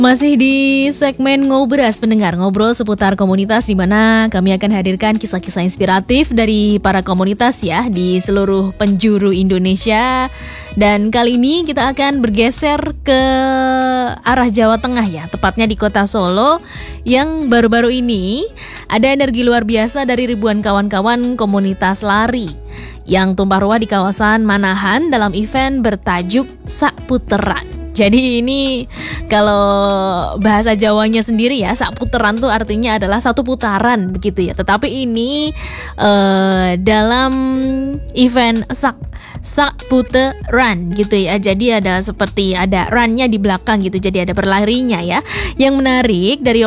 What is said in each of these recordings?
Masih di segmen Ngobras, pendengar ngobrol seputar komunitas, di mana kami akan hadirkan kisah-kisah inspiratif dari para komunitas ya di seluruh penjuru Indonesia. Dan kali ini kita akan bergeser ke arah Jawa Tengah ya, tepatnya di kota Solo, yang baru-baru ini ada energi luar biasa dari ribuan kawan-kawan komunitas lari yang tumpah ruah di kawasan Manahan dalam event bertajuk Sakputeran. Jadi ini kalau bahasa Jawanya sendiri ya, sakputeran tuh artinya adalah satu putaran begitu ya. Tetapi ini dalam event sakputeran gitu ya. Jadi ada seperti ada run-nya di belakang gitu. Jadi ada berlarinya ya. Yang menarik dari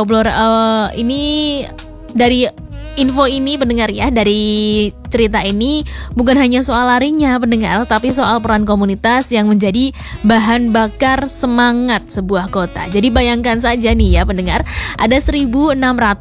info ini pendengar ya, dari cerita ini bukan hanya soal larinya pendengar, tapi soal peran komunitas yang menjadi bahan bakar semangat sebuah kota. Jadi bayangkan saja nih ya pendengar, ada 1.600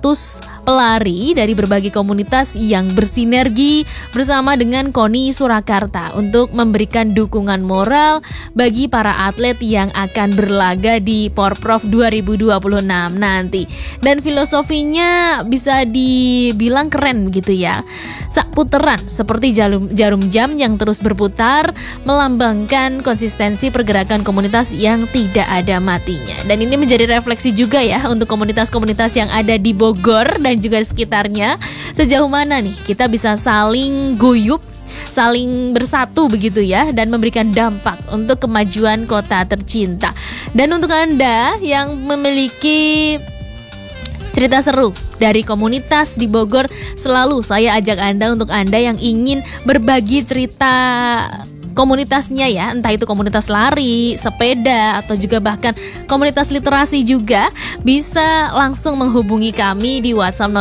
pelari dari berbagai komunitas yang bersinergi bersama dengan KONI Surakarta untuk memberikan dukungan moral bagi para atlet yang akan berlaga di Porprov 2026 nanti. Dan filosofinya bisa dibilang keren gitu ya. Sakputeran seperti jarum jam yang terus berputar, melambangkan konsistensi pergerakan komunitas yang tidak ada matinya. Dan ini menjadi refleksi juga ya untuk komunitas-komunitas yang ada di Bogor dan juga sekitarnya. Sejauh mana nih kita bisa saling guyup, saling bersatu begitu ya, dan memberikan dampak untuk kemajuan kota tercinta. Dan untuk Anda yang memiliki cerita seru dari komunitas di Bogor, selalu saya ajak untuk Anda yang ingin berbagi cerita komunitasnya ya, entah itu komunitas lari, sepeda, atau juga bahkan komunitas literasi juga, bisa langsung menghubungi kami di WhatsApp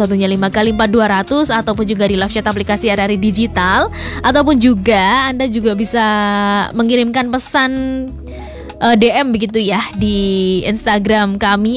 0815 ataupun juga di live chat aplikasi RRI Digital, ataupun juga Anda juga bisa mengirimkan pesan DM begitu ya di Instagram kami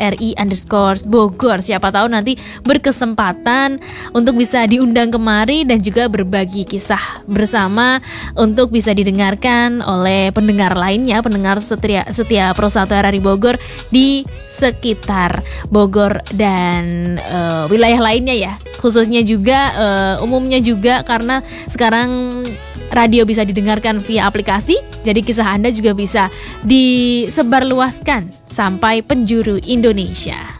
@rri_Bogor. Siapa tahu nanti berkesempatan untuk bisa diundang kemari dan juga berbagi kisah bersama untuk bisa didengarkan oleh pendengar lainnya, pendengar setia Pro 1 RRI Bogor di sekitar Bogor dan wilayah lainnya ya. Khususnya juga umumnya juga, karena sekarang radio bisa didengarkan via aplikasi, jadi kisah Anda juga bisa disebarluaskan sampai penjuru Indonesia.